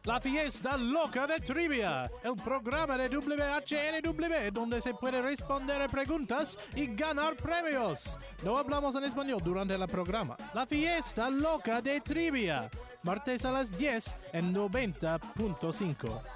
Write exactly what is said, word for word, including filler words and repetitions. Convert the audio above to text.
La fiesta loca de trivia, el programa de W H N W donde se puede responder preguntas y ganar premios. No hablamos en español durante el programa. La fiesta loca de trivia, martes a las diez en noventa punto cinco.